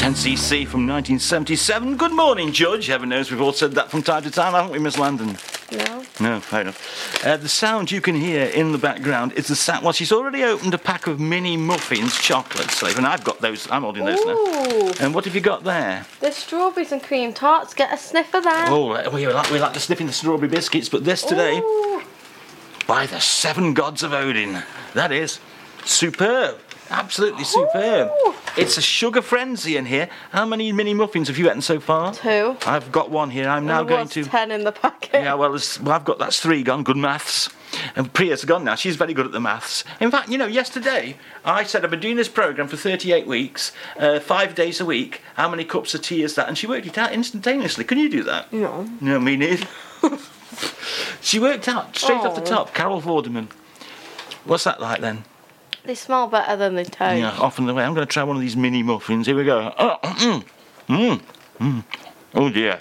10cc from 1977. Good morning, Judge. Heaven knows we've all said that from time to time, haven't we, Miss Landon? No. No, fair enough. The sound you can hear in the background is the sound. Well, she's already opened a pack of mini muffins, chocolate slave, and I've got those. I'm holding those now. And what have you got there? The strawberries and cream tarts. Get a sniff of that. Oh, we like the sniffing the strawberry biscuits, but this today, by the seven gods of Odin, that is superb. Absolutely superb. Ooh. It's a sugar frenzy in here. How many mini muffins have you eaten so far? 2. I've got one here. I'm now going to 10 in the packet. Yeah, well, I've got that's 3 gone. Good maths. And Priya's gone now. She's very good at the maths. In fact, you know, yesterday I said I've been doing this programme for 38 weeks, 5 days a week. How many cups of tea is that? And she worked it out instantaneously. Can you do that? No. No, me neither. She worked out straight off the top. Carol Vorderman. What's that like then? They smell better than they taste. Yeah, off and away. I'm going to try one of these mini muffins. Here we go. Oh dear.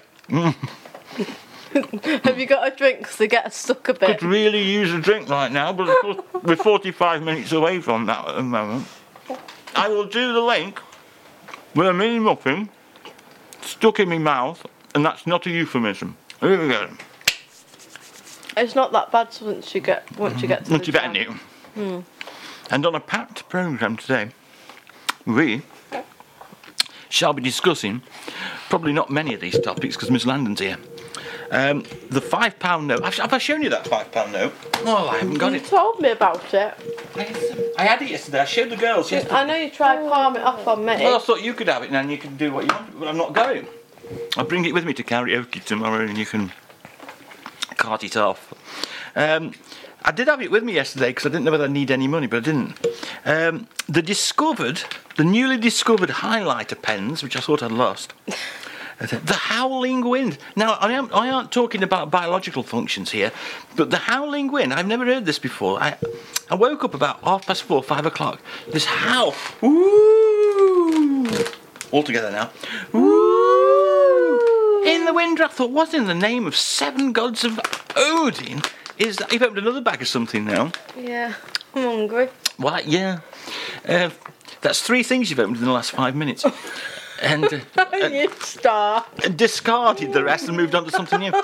Have you got a drink to get stuck a bit? Could really use a drink right now, but of course we're 45 minutes away from that at the moment. I will do the link with a mini muffin stuck in my mouth, and that's not a euphemism. Here we go. It's not that bad once you get to Once you get in it. And on a packed programme today, we shall be discussing probably not many of these topics because Miss Landon's here. The £5 note. Have I shown you that £5 note? Oh, I haven't got You it. told me about it. I had it yesterday. I showed the girls yesterday. I know you tried palm it off on me. Well, I thought you could have it and then you can do what you want, but I'm not going. I'll bring it with me to karaoke tomorrow and you can cart it off. I did have it with me yesterday because I didn't know whether I'd need any money, but I didn't. The newly discovered highlighter pens, which I thought I'd lost. The howling wind. Now, I aren't talking about biological functions here, but the howling wind, I've never heard this before. I woke up about 4:30, 5 o'clock. This howl. Ooh. All together now. Ooh. In the wind. I thought, what in the name of 7 gods of Odin is that? You've opened another bag of something now. Yeah, I'm hungry. Well, yeah. That's 3 things you've opened in the last 5 minutes. And You star. discarded the rest and moved on to something new.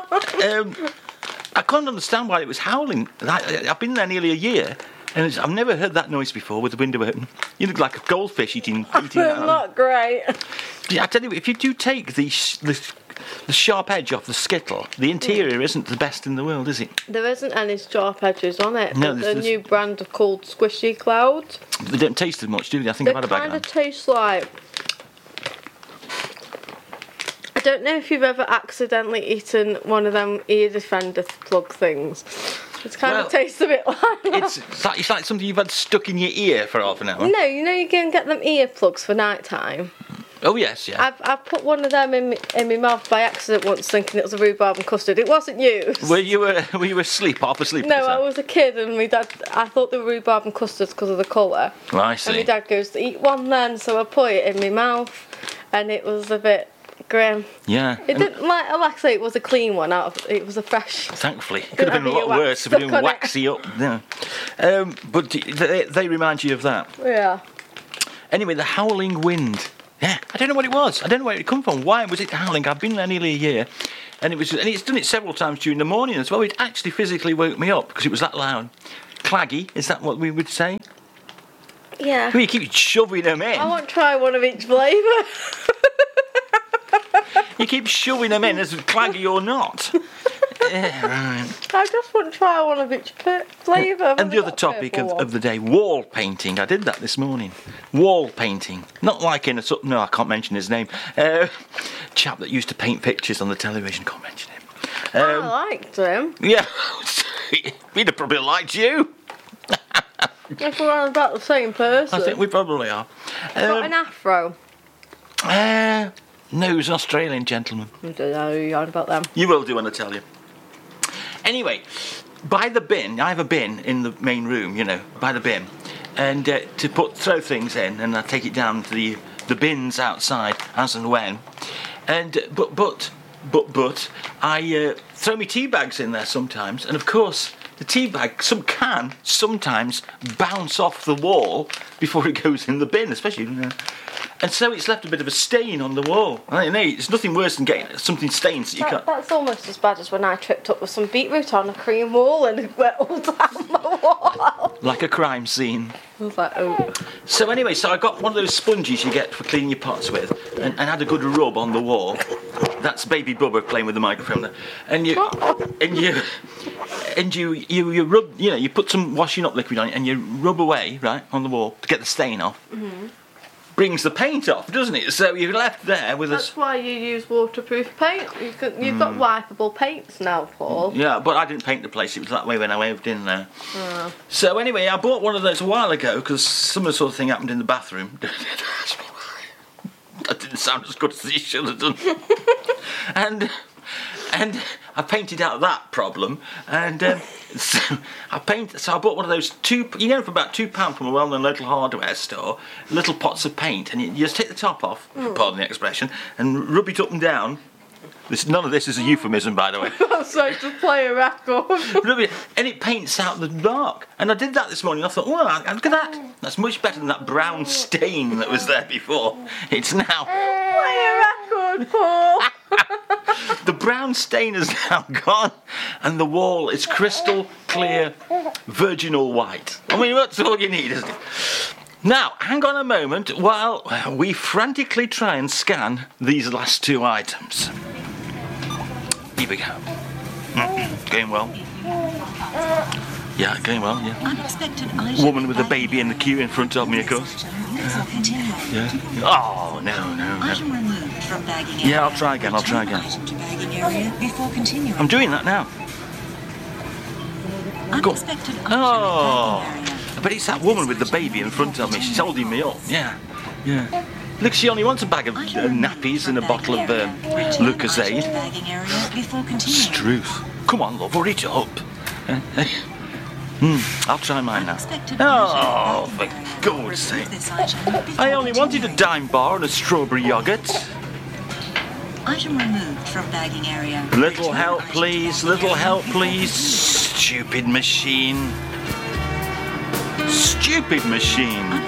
I can't understand why it was howling. I've been there nearly a year, and I've never heard that noise before with the window open. You look like a goldfish eating Not great. I tell you, if you do take the sharp edge off the skittle, the interior isn't the best in the world, is it? There isn't any sharp edges on it. No, the new brand are called Squishy Clouds. They don't taste as much, do they? I think They I've had a bag kind of of that. taste like... I don't know if you've ever accidentally eaten one of them ear defender plug things. It kind of tastes a bit like that. It's like something you've had stuck in your ear for half an hour. No, you know you can get them earplugs for night time. Oh yes, yeah. I've put one of them in my mouth by accident once, thinking it was a rhubarb and custard. It wasn't used. Were you asleep, half asleep? No, I was a kid, and my dad. I thought they were rhubarb and custards because of the colour. Oh, I see. And my dad goes, "Eat one then," so I put it in my mouth, and it was a bit grim. Yeah. It didn't like I say it was a clean one. It was a fresh. Thankfully, it could have been a lot worse if it didn't waxy up. Yeah. But they remind you of that. Yeah. Anyway, the howling wind. Yeah, I don't know what it was. I don't know where it come from. Why was it howling? I've been there nearly a year, and it's done it several times during the morning as well. It actually physically woke me up because it was that loud. Claggy, is that what we would say? Yeah. Well, you keep shoving them in. I want to try one of each flavour. You keep shoving them in as claggy or not. Yeah, right. I just want to try one of each flavour. And the other topic of the day, wall painting. I did that this morning. Wall painting. Not like in a... No, I can't mention his name. Chap that used to paint pictures on the television. Can't mention him. I liked him. Yeah. He'd have probably liked you. If we're on about the same person. I think we probably are. Got an afro. No, he's an Australian gentleman. I don't know you're on about them. You will do when I tell you. Anyway, by the bin, I have a bin in the main room, you know, by the bin, and to throw things in, and I take it down to the bins outside as and when, and but I throw my tea bags in there sometimes, and of course the tea bag can sometimes bounce off the wall before it goes in the bin, especially. And so it's left a bit of a stain on the wall. I don't know, it's nothing worse than getting something stained that you can't... That's almost as bad as when I tripped up with some beetroot on a cream wall and it went all down the wall. Like a crime scene. I was like, oh. So anyway, so I got one of those sponges you get for cleaning your pots with, and had a good rub on the wall. That's baby Bubba playing with the microphone there. And you rub, you know, you put some washing up liquid on it and you rub away, right, on the wall to get the stain off. Mm-hmm. Brings the paint off, doesn't it? So you're left there with That's why you use waterproof paint. You've got wipeable paints now, Paul. Yeah, but I didn't paint the place. It was that way when I moved in there. So anyway, I bought one of those a while ago because similar sort of thing happened in the bathroom. That didn't sound as good as it should have done. and I painted out that problem, and so I bought one of those for about £2 from a well-known local hardware store, little pots of paint, and you just take the top off, pardon the expression, and rub it up and down. None of this is a euphemism, by the way. That's like to play a record. And it paints out the dark. And I did that this morning. I thought, oh, look at that. That's much better than that brown stain that was there before. It's now... Play a record, Paul. The brown stain is now gone, and the wall is crystal clear, virginal white. I mean, that's all you need, isn't it? Now, hang on a moment while we frantically try and scan these last two items. Here we go. Going well. Yeah, going well, yeah. Unexpected Woman with a baby in the queue in front of me, of course. Yeah. Oh, no. Item removed from bagging area. Yeah, I'll try again. Item to bagging area before continuing. I'm doing that now. Unexpected item Oh, bagging area. but it's that woman with the baby in front of me. She's holding me up. Yeah. Look, she only wants a bag of nappies and a bottle of Lucozade. Struth. Come on, love, hurry it up. I'll try mine now. Oh, for God's sake. I only wanted a dime bar and a strawberry yoghurt. Item removed from bagging area. Little help, please. Little help, please. Stupid machine. Stupid machine.